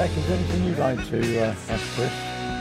Beck, is there anything you'd like to ask Chris?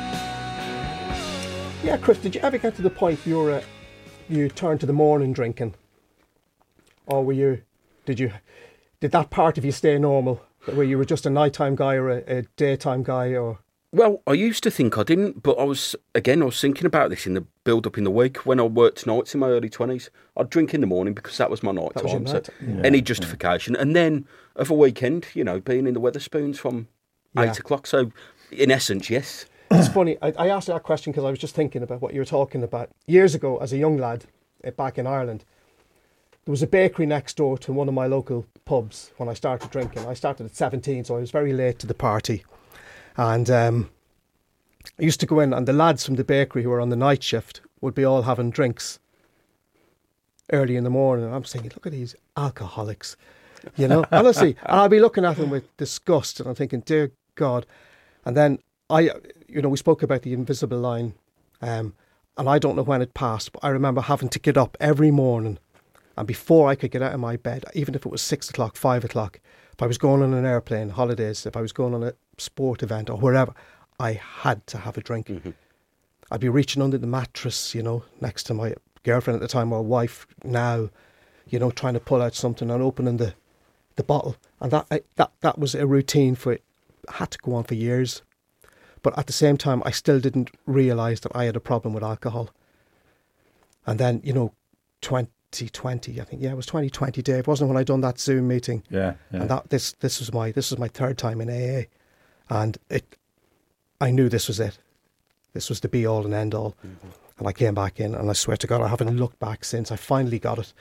Yeah, Chris, did you ever get to the point you turned to the morning drinking, or did that part of you stay normal, where you were just a nighttime guy or a daytime guy, or? Well, I used to think I didn't, but I was thinking about this in the build-up in the week. When I worked nights in my early 20s, I'd drink in the morning because that was my night time. So any justification. And then of a weekend, being in the Wetherspoons from 8 o'clock. So in essence, yes. It's funny, I asked that question because I was just thinking about what you were talking about. Years ago, as a young lad, back in Ireland, there was a bakery next door to one of my local pubs when I started drinking. I started at 17, so I was very late to the party. And I used to go in, and the lads from the bakery who were on the night shift would be all having drinks early in the morning. And I'm thinking, look at these alcoholics, honestly. And I'd be looking at them with disgust, and I'm thinking, dear God. And then we spoke about the invisible line, and I don't know when it passed, but I remember having to get up every morning, and before I could get out of my bed, even if it was 6 o'clock, 5 o'clock, if I was going on an airplane, holidays, if I was going on a sport event or wherever, I had to have a drink. Mm-hmm. I'd be reaching under the mattress, next to my girlfriend at the time, or wife now, trying to pull out something and opening the bottle. And that was a routine had to go on for years. But at the same time, I still didn't realise that I had a problem with alcohol. And then, 2020, I think, it was 2020, Dave, wasn't it, when I done that Zoom meeting? Yeah. And this was my third time in AA, and I knew this was it. This was the be all and end all. Mm-hmm. And I came back in, and I swear to God, I haven't looked back since. I finally got it,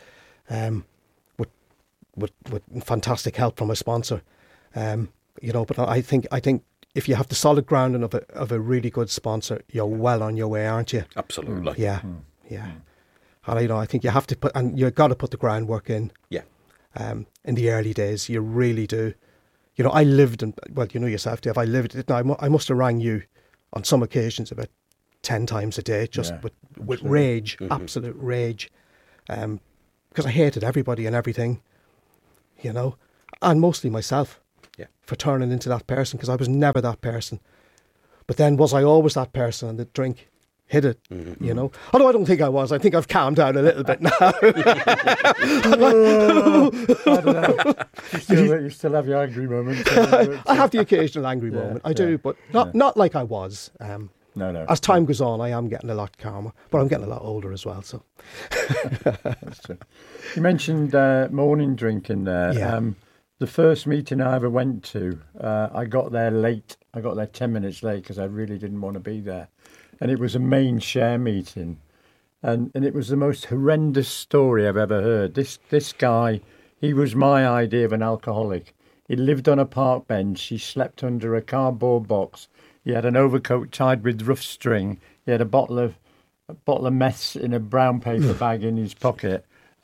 with fantastic help from a sponsor, But I think if you have the solid grounding of a really good sponsor, you're well on your way, aren't you? Absolutely. Yeah. And I think you have to you've got to put the groundwork in. Yeah. In the early days, you really do. I lived yourself, Dave. I lived it. I must have rang you on some occasions about 10 times a day, just with rage, absolute rage, because I hated everybody and everything, and mostly myself. Yeah. For turning into that person, because I was never that person. But then, was I always that person? And the drink hit it, Although I don't think I was. I think I've calmed down a little bit now. I don't know. You still have your angry moments. I have the occasional angry moment. I do, but not like I was. No. As time goes on, I am getting a lot calmer, but I'm getting a lot older as well. So. That's true. You mentioned morning drinking there. Yeah. The first meeting I ever went to, I got there late. I got there 10 minutes late because I really didn't want to be there. And it was a main share meeting. And it was the most horrendous story I've ever heard. This guy, he was my idea of an alcoholic. He lived on a park bench. He slept under a cardboard box. He had an overcoat tied with rough string. He had a bottle of meth in a brown paper bag in his pocket.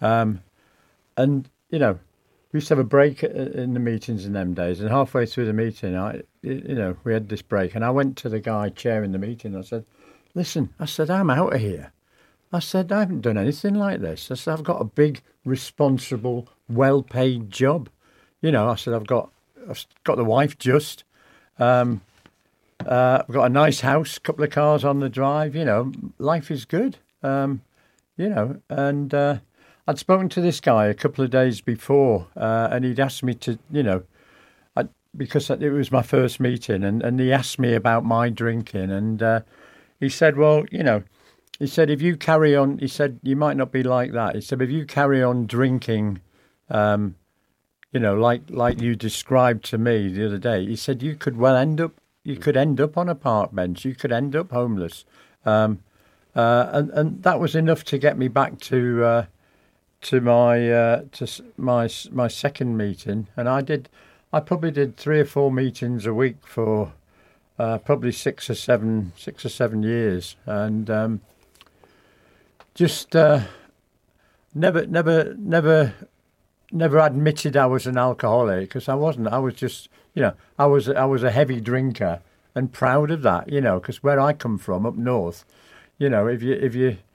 We used to have a break in the meetings in them days, and halfway through the meeting, we had this break, and I went to the guy chairing the meeting. I said, "Listen," I said, "I'm out of here." I said, "I haven't done anything like this." I said, "I've got a big, responsible, well-paid job." I said, I've got the wife just. I've got a nice house, a couple of cars on the drive. Life is good. And I'd spoken to this guy a couple of days before, and he'd asked me to, because it was my first meeting, and he asked me about my drinking, and he said, well, he said, if you carry on, he said, you might not be like that. He said, if you carry on drinking, like you described to me the other day, he said, you could end up on a park bench, you could end up homeless. And that was enough to get me back to my second meeting, and I probably did 3 or 4 meetings a week for probably 6 or 7 years, and just never admitted I was an alcoholic, because I wasn't. I was just, I was a heavy drinker, and proud of that, because where I come from up north, if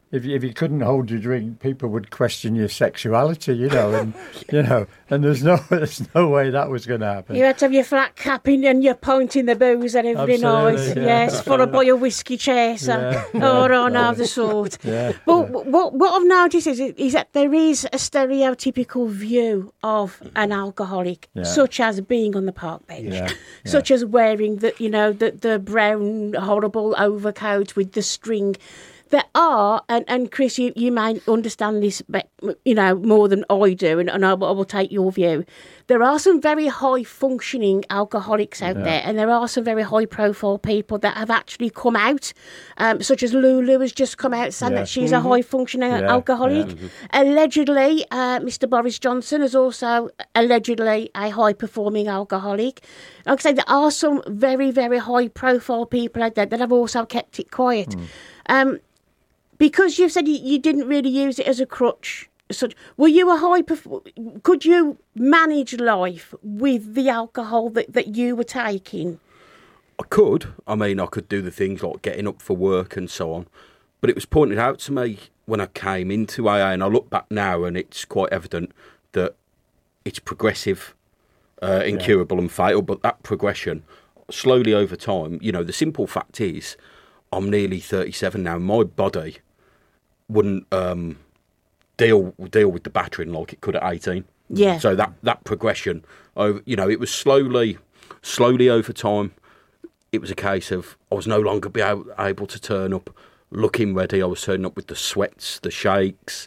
if you couldn't hold your drink, people would question your sexuality, and and there's no way that was going to happen. You had to have your flat cap in and your pint in the booze and every night. Yeah. Yes, followed by a whiskey chaser of the sort. Yeah. But what I've noticed is that there is a stereotypical view of an alcoholic, such as being on the park bench, such as wearing the brown horrible overcoat with the string. There are, and Chris, you may understand this, more than I do, and I will take your view. There are some very high-functioning alcoholics out there, and there are some very high-profile people that have actually come out, such as Lulu has just come out saying that she's a high-functioning alcoholic. Yeah. Allegedly, Mr. Boris Johnson is also allegedly a high-performing alcoholic. Like I say, there are some very, very high-profile people out there that have also kept it quiet. Because you've said you didn't really use it as a crutch, were you could you manage life with the alcohol that you were taking? I could. I mean, I could do the things like getting up for work and so on. But it was pointed out to me when I came into AA, and I look back now and it's quite evident that it's progressive, incurable and fatal. But that progression, slowly over time, the simple fact is, I'm nearly 37 now. My body wouldn't deal with the battering like it could at 18. Yeah. So that progression, it was slowly over time. It was a case of I was no longer able to turn up looking ready. I was turning up with the sweats, the shakes.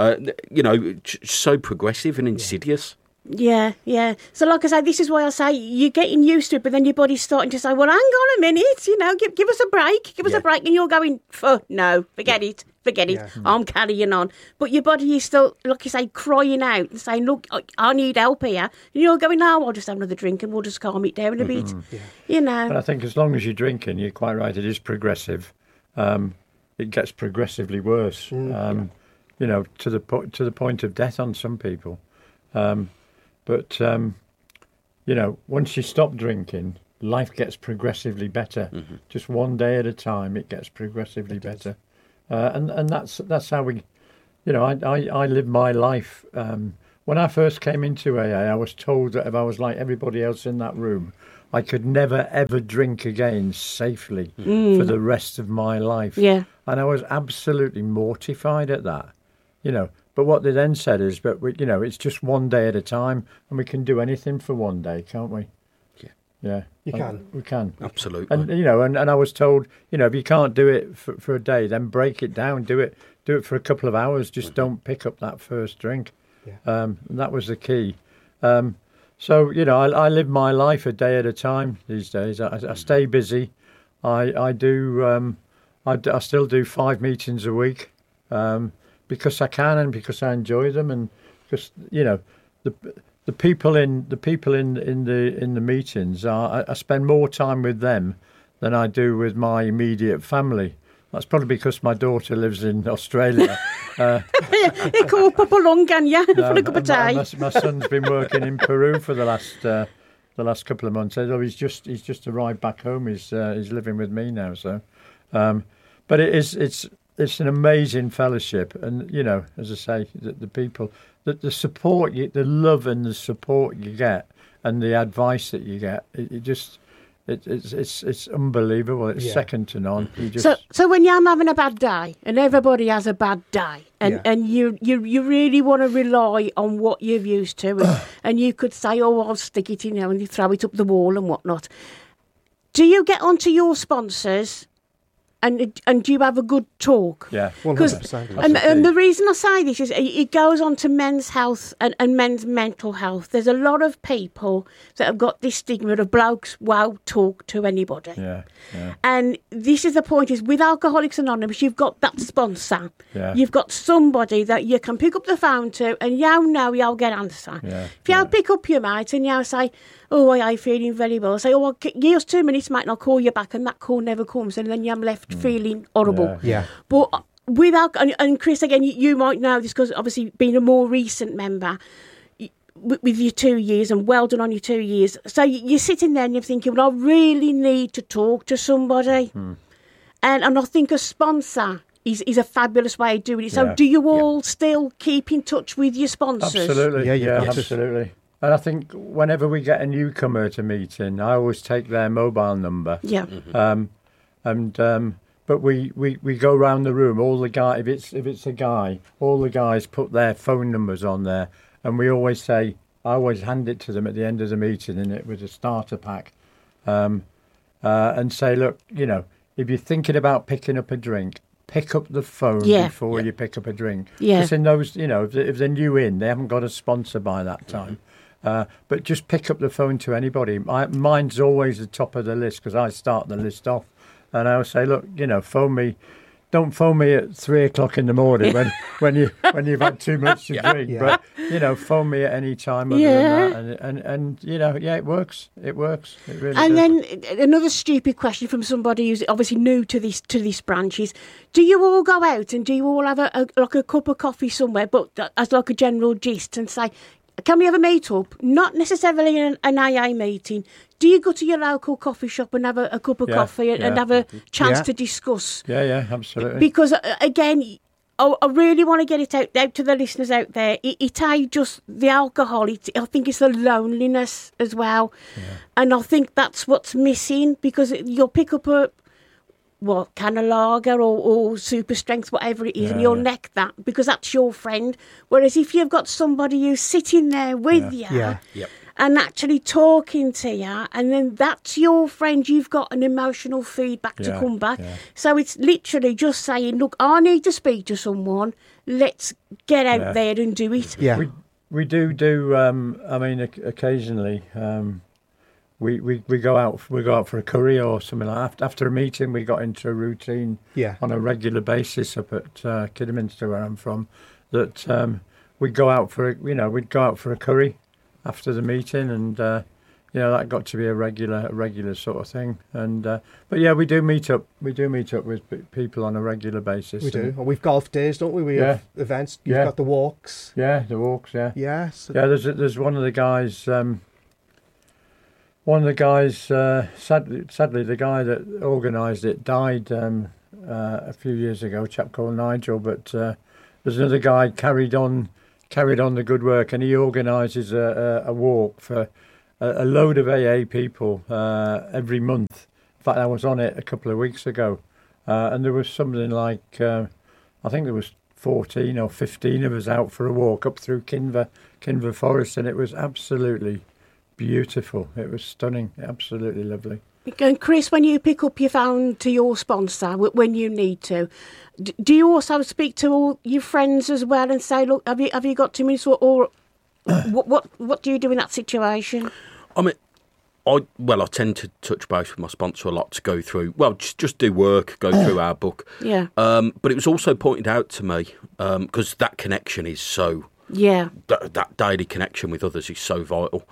So progressive and insidious. Yeah. So like I say, this is why I say you're getting used to it, but then your body's starting to say, well, hang on a minute, give us a break. Give us a break. And you're going, no, forget it. Yeah. I'm carrying on. But your body is still, like you say, crying out and saying, look, I need help here. And you're going, no, I'll just have another drink and we'll just calm it down a bit. But I think as long as you're drinking, you're quite right, it is progressive. It gets progressively worse, to the point of death on some people. But once you stop drinking, life gets progressively better. Just one day at a time, it gets progressively better. And that's how we, I live my life. When I first came into AA, I was told that if I was like everybody else in that room, I could never, ever drink again safely for the rest of my life. Yeah. And I was absolutely mortified at that, But what they then said is, but it's just one day at a time, and we can do anything for one day, can't we? Yeah. You can. We can. Absolutely. And and I was told, if you can't do it for a day, then break it down. Do it for a couple of hours. Just don't pick up that first drink. Yeah. And that was the key. So I live my life a day at a time these days. I stay busy. I do. I still do 5 meetings a week. Because I can and because I enjoy them, and because the people in the meetings I spend more time with them than I do with my immediate family. That's probably because my daughter lives in Australia. You call Papa Long, can you? For a cup of tea. My son's been working in Peru for the last couple of months. He's just arrived back home. He's living with me now. So, but it's an amazing fellowship, and as I say, the people, the support, the love and the support you get, and the advice that you get, it's unbelievable. It's second to none. So when you're having a bad day, and everybody has a bad day, and you really want to rely on what you've used to, and you could say, oh, I'll stick it in, and you throw it up the wall and whatnot. Do you get onto your sponsors? And do you have a good talk? Yeah, 100%. And the reason I say this is it goes on to men's health and men's mental health. There's a lot of people that have got this stigma of blokes won't talk to anybody. Yeah. And this is the point, is with Alcoholics Anonymous, you've got that sponsor. Yeah. You've got somebody that you can pick up the phone to, and you'll get answer. Yeah. If you pick up your mate and you say, oh, I'm feeling very well. Say, oh, give us 2 minutes, mate, and I'll call you back. And that call never comes. And then you're left feeling horrible. Yeah. But without, and Chris, again, you might know this because obviously being a more recent member with your 2 years, and well done on your 2 years. So you're sitting there and you're thinking, well, I really need to talk to somebody. And I think a sponsor is a fabulous way of doing it. So do you all still keep in touch with your sponsors? Absolutely, absolutely. And I think whenever we get a newcomer to meeting, I always take their mobile number. Yeah. But we go round the room. All the guy, if it's a guy, all the guys put their phone numbers on there, and we always say, I always hand it to them at the end of the meeting, and it was a starter pack, and say, look, if you're thinking about picking up a drink, pick up the phone before you pick up a drink. Yeah. Because in those, if they're new in, they haven't got a sponsor by that time. But just pick up the phone to anybody. Mine's always the top of the list because I start the list off. And I'll say, look, phone me. Don't phone me at 3:00 in the morning when you've had too much to drink. Yeah. But phone me at any time other than that. And it works. It works. It really does. And then another stupid question from somebody who's obviously new to this branch is: do you all go out and do you all have a cup of coffee somewhere, but as like a general gist, and say, can we have a meet-up? Not necessarily an AA meeting. Do you go to your local coffee shop and have a cup of coffee and have a chance to discuss? Yeah, absolutely. Because, again, I really want to get it out to the listeners out there. It ain't just the alcohol. I think it's the loneliness as well. Yeah. And I think that's what's missing, because you'll pick up a can of lager or super strength, whatever it is, and you'll neck that because that's your friend. Whereas if you've got somebody who's sitting there with you and actually talking to you, and then that's your friend, you've got an emotional feedback to come back. Yeah. So it's literally just saying, look, I need to speak to someone. Let's get out there and do it. Yeah. We do. I mean, occasionally. We go out for a curry or something like that. After a meeting, we got into a routine on a regular basis up at Kidderminster, where I'm from. That we'd go out for a curry after the meeting, and that got to be a regular sort of thing. And but we do meet up. We do meet up with people on a regular basis. We do. And we've golf days, don't we? We have events. You've got the walks. Yeah, the walks. Yeah. Yes. Yeah. There's one of the guys. One of the guys, sadly, the guy that organised it died a few years ago. A chap called Nigel. But there's another guy carried on the good work, and he organises a walk for a load of AA people every month. In fact, I was on it a couple of weeks ago, and there was something like I think there was 14 or 15 of us out for a walk up through Kinver Forest, and it was absolutely beautiful. It was stunning, absolutely lovely. And Chris, when you pick up your phone to your sponsor when you need to, do you also speak to all your friends as well and say, look, have you got 2 minutes, or what do you do in that situation? I mean, I tend to touch base with my sponsor a lot to go through, just do work, go through our book. Yeah. But it was also pointed out to me, because that connection is so... Yeah. That daily connection with others is so vital.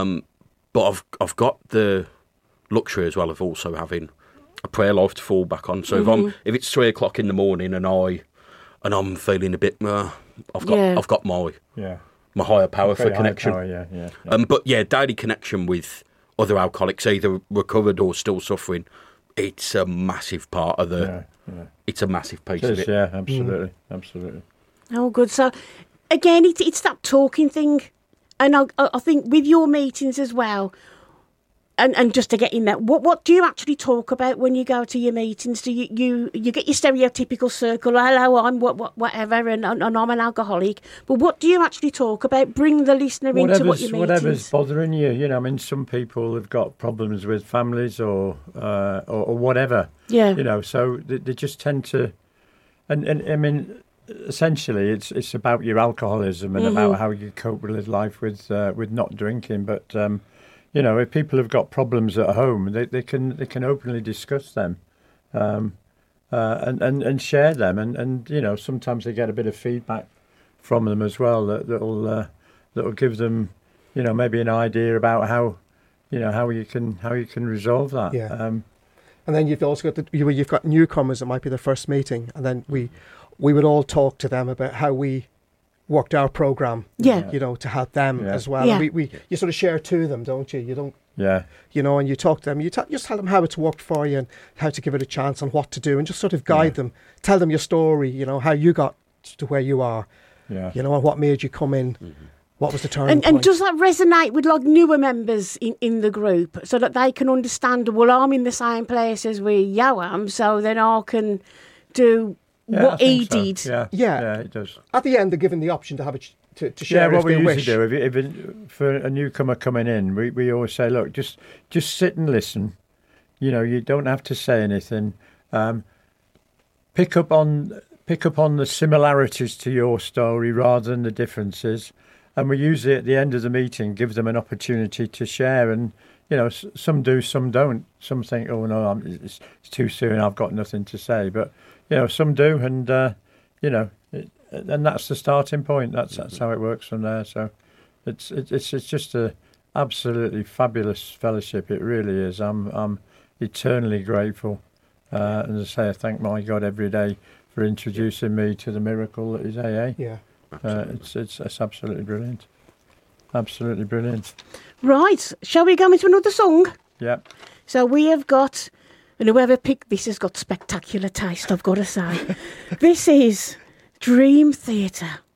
But I've got the luxury as well of also having a prayer life to fall back on. So if it's 3:00 in the morning and I'm feeling a bit, I've got my higher power for connection. But daily connection with other alcoholics, either recovered or still suffering, it's a massive part of the. It's a massive piece of it. Yeah, absolutely, absolutely. Oh, good. So again, it's that talking thing. And I think with your meetings as well, and just to get in there, what do you actually talk about when you go to your meetings? Do you get your stereotypical circle? Hello, I'm whatever, and I'm an alcoholic. But what do you actually talk about? Bring the listener into what your meetings. Whatever's bothering you. I mean, some people have got problems with families or whatever. Yeah. So they just tend to, and I mean. Essentially, it's about your alcoholism and about how you cope with life with not drinking. But if people have got problems at home, they can openly discuss them, and share them, and sometimes they get a bit of feedback from them as well that'll give them maybe an idea about how you can resolve that. Yeah. And then you've also got you've got newcomers that might be their first meeting, and then we would all talk to them about how we worked our programme, to help them as well. Yeah. And you sort of share to them, don't you? You don't Yeah. You know, and you talk to them, just tell them how it's worked for you and how to give it a chance and what to do, and just sort of guide them, tell them your story, you know, how you got to where you are, you know, and what made you come in, what was the turning point. And does that resonate with like newer members in the group so that they can understand, well, I'm in the same place as where you am, so then I can do what he did. Yeah, it does. At the end, they're given the option to have it to share what if we they wish. usually do, if for a newcomer coming in, we always say, look, just sit and listen. You know, you don't have to say anything. Pick up on the similarities to your story rather than the differences. And we usually at the end of the meeting give them an opportunity to share. And you know, some do, some don't. Some think, oh no, it's too soon. I've got nothing to say. But you know, some do, and you know. And that's the starting point. That's how it works from there. So, it's just a absolutely fabulous fellowship. It really is. I'm eternally grateful. And as I say, I thank my God every day for introducing me to the miracle that is AA. Yeah, it's absolutely brilliant. Absolutely brilliant. Right, shall we go into another song? Yeah. So we have got, and whoever picked this has got spectacular taste, I've got to say. This is Dream Theatre.